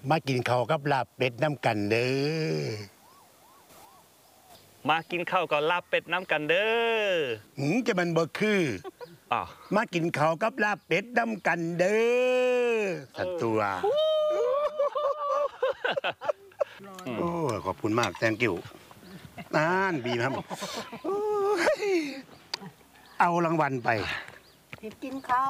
มากินข้าวกับลาบเป็ดน้ำกันเด้อมากินข้าวกับลาบเป็ดน้ำกันเด้อจะมันบ่คืออ้าวมากินข้าวกับลาบเป็ดน้ำกันเด้อสัตว์ตัวโอ้ขอบคุณมาก thank you บีครับเอารางวัลไปกินข้าว